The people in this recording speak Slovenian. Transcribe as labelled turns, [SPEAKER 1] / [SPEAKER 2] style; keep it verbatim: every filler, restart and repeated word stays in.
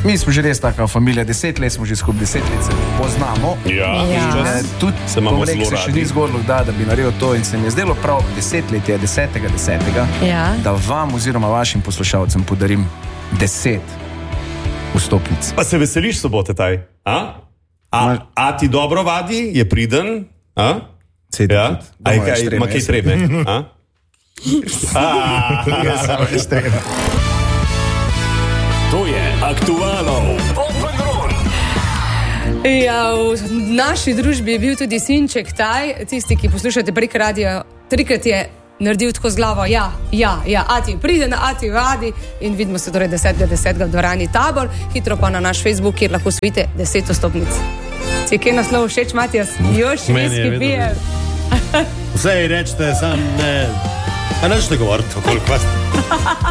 [SPEAKER 1] Mi smo že res taka familija, deset let smo že skupaj, deset let se poznamo.
[SPEAKER 2] Ja,
[SPEAKER 1] ja. In tudi
[SPEAKER 2] se imamo zelo
[SPEAKER 1] se
[SPEAKER 2] radi.
[SPEAKER 1] še ni zgodilo, da, da bi naredil to in se mi je zdelo prav desetletje, desetega desetega,
[SPEAKER 3] Ja.
[SPEAKER 1] da vam oziroma vašim poslušalcem podarim deset vstopnic.
[SPEAKER 2] Pa se veseliš sobote, taj? A? A, a ti dobro vadi, je priden? A?
[SPEAKER 1] Sedi
[SPEAKER 2] Ja?
[SPEAKER 1] tudi.
[SPEAKER 2] A je
[SPEAKER 1] Doma je
[SPEAKER 2] kaj,
[SPEAKER 1] štreme,
[SPEAKER 2] ima kaj
[SPEAKER 1] jaz-
[SPEAKER 2] treme? A? A?
[SPEAKER 1] Jaz samo je štreme.
[SPEAKER 4] To je Aktualov Open Roll.
[SPEAKER 3] Ja, v naši družbi je bil tudi sinček Taj, tisti, ki poslušate prek radija, trikrat je naredil tako z glavo, ja, ja, ja, Ati pride na Ati vadi in vidimo se torej desetega desetega v dvorani Tabor, hitro pa na naš Facebook, kjer lahko svite deset stopnic. Si je kaj naslov všeč, Matijas? Još
[SPEAKER 5] Meni je
[SPEAKER 3] viski
[SPEAKER 5] vedno
[SPEAKER 3] pijem.
[SPEAKER 5] Vse rečete, sam ne, a neč ne govorite, koliko vas.